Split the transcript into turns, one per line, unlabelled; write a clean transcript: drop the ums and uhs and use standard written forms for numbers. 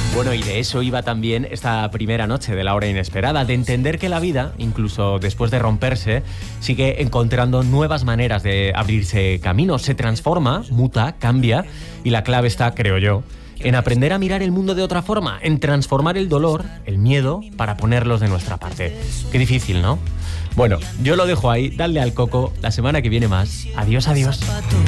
Bueno, y de eso iba también esta primera noche de La Hora Inesperada, de entender que la vida, incluso después de romperse, sigue encontrando nuevas maneras de abrirse camino, se transforma, muta, cambia, y la clave está, creo yo, en aprender a mirar el mundo de otra forma, en transformar el dolor, el miedo, para ponerlos de nuestra parte. Qué difícil, ¿no? Bueno, yo lo dejo ahí, dadle al coco, la semana que viene más. Adiós, adiós.